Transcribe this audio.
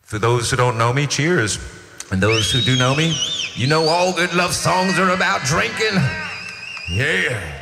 For those who don't know me, cheers. And those who do know me, you know all good love songs are about drinking. Yeah.